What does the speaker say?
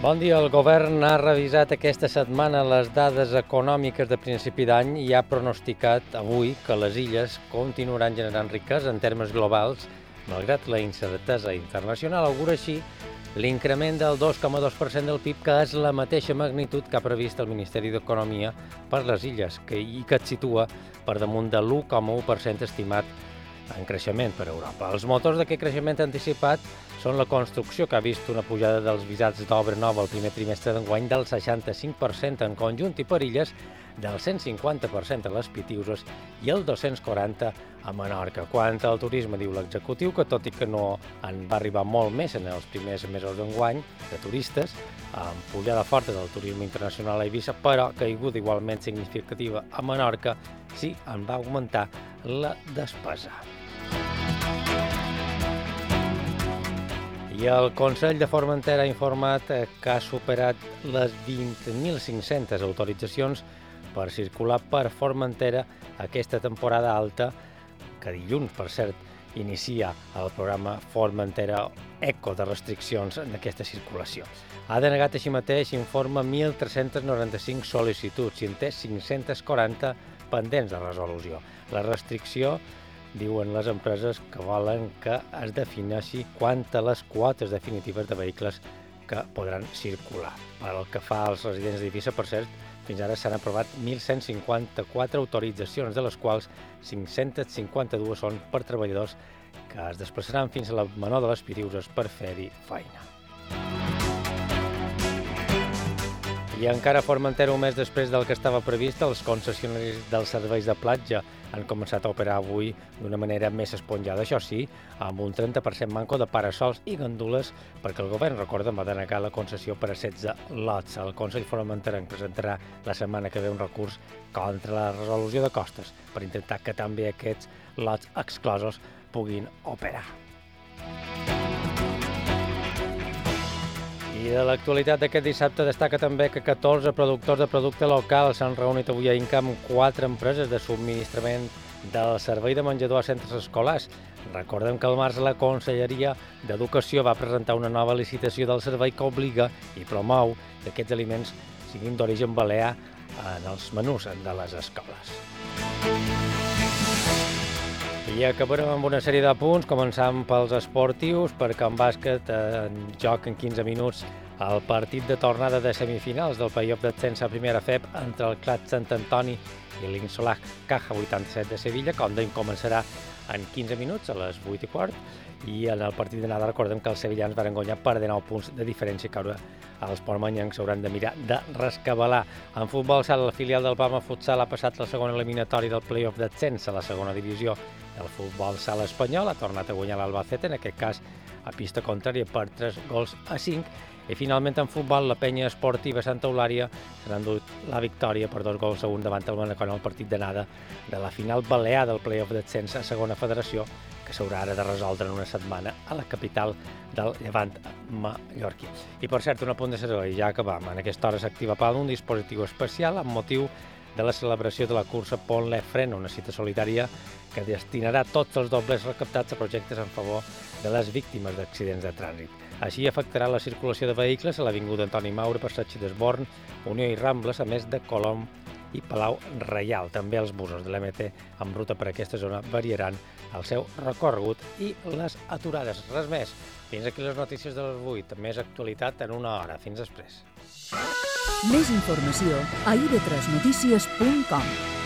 Bon dia. El govern ha revisat aquesta setmana les dades econòmiques de principi d'any i ha pronosticat avui que les illes continuaran generant riquesa en termes globals, malgrat la incertesa internacional. Augura així l'increment del 2,2% del PIB, que és la mateixa magnitud que ha previst el Ministeri d'Economia per les illes, i que et situa per damunt de l'1,1% estimat en creixement per Europa. Els motors d'aquest creixement anticipat són la construcció, que ha vist una pujada dels visats d'obra nova el primer trimestre d'enguany del 65% en conjunt i per illes, del 150% a les Pitiüses i el 240% a Menorca. Quant al turisme, diu l'executiu que tot i que no en va arribar molt més en els primers mesos d'enguany de turistes, amb pujada forta del turisme internacional a Eivissa, però caiguda igualment significativa a Menorca, sí en va augmentar la despesa. I el Consell de Formentera ha informat que ha superat les 20.500 autoritzacions per circular per Formentera aquesta temporada alta, que dilluns, per cert, inicia el programa Formentera Eco de restriccions d'aquesta circulació. Ha denegat així mateix, informa 1.395 sol·licituds i en té 540 pendents de resolució. La restricció, diuen les empreses, que volen que es defineixi quant a les quotes definitives de vehicles que podran circular. Pel que fa als residents d'Eivissa, per cert, fins ara s'han aprovat 1.154 autoritzacions, de les quals 552 són per treballadors que es desplaçaran fins a la Menor de les Pitiüses per fer-hi feina. I encara a Formentera, un mes després del que estava previst, els concessionaris dels serveis de platja han començat a operar avui d'una manera més esponjada, això sí, amb un 30% manco de parasols i gandules, perquè el govern, recordem, va denegar la concessió per a 16 lots. El Consell Formenterenc presentarà la setmana que ve un recurs contra la resolució de costes per intentar que també aquests lots exclosos puguin operar. I de l'actualitat d'aquest dissabte destaca també que 14 productors de producte local s'han reunit avui a Inca amb 4 empreses de subministrament del servei de menjador a centres escolars. Recordem que al març la Conselleria d'Educació va presentar una nova licitació del servei que obliga i promou que aquests aliments siguin d'origen balear en els menús de les escoles. I acabarem amb una sèrie de punts, començant pels esportius, perquè en bàsquet en joc en 15 minuts el partit de tornada de semifinals del play-off d'ascens a primera FEB entre el Clat Sant Antoni i l'Insolar Caja 87 de Sevilla, com dèiem, començarà en 15 minuts, a les 8:15, i en el partit d'anada recordem que els sevillans van guanyar per 19 punts de diferència, que ara els portmanyancs s'hauran de mirar de rescabalar. En futbol sala, la filial del Palma Futsal ha passat la segona eliminatòria del play-off d'ascens a la segona divisió del futbol sala espanyol, ha tornat a guanyar l'Albacete, en aquest cas a pista contrària per 3-5, i finalment en futbol la penya esportiva Santa Eulària s'ha endut la victòria per 2-1 davant el Manacor en el partit d'anada de la final balear del play-off d'ascens a segona federació, que s'haurà ara de resoldre en una setmana a la capital del Llevant mallorquí. I per cert, un apunt de servei, ja acabam. En aquesta hora s'activa a Palma un dispositiu especial amb motiu de la celebració de la cursa Pont-le Freno, una cita solidària que destinarà tots els dobles recaptats a projectes en favor de les víctimes d'accidents de trànsit. Així afectarà la circulació de vehicles a l'Avinguda Antoni Maura, Passeig d'Esborn, Unió i Rambles, a més de Colom i Palau Reial. També els busos de l'MT en ruta per aquesta zona variaran el seu recorregut i les aturades. Res més. Fins aquí les notícies de les 8. Més actualitat en una hora. Fins després. Més informació a ib3notícies.com.